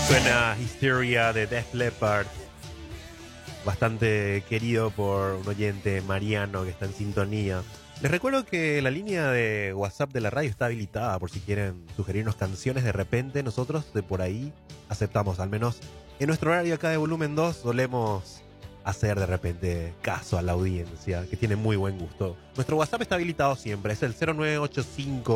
Suena Hysteria de Def Leppard, bastante querido por un oyente, Mariano, que está en sintonía. Les recuerdo que la línea de WhatsApp de la radio está habilitada por si quieren sugerirnos canciones de repente. Nosotros de por ahí aceptamos, al menos en nuestro horario acá de Volumen 2 solemos hacer de repente caso a la audiencia, que tiene muy buen gusto. Nuestro WhatsApp está habilitado siempre, es el 0985